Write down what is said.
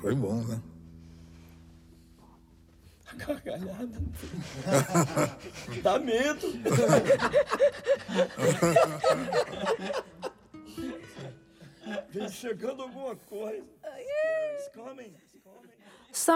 Foi bom, né? A gargalhada. Dá medo. Vem chegando alguma coisa. It's coming. It's coming.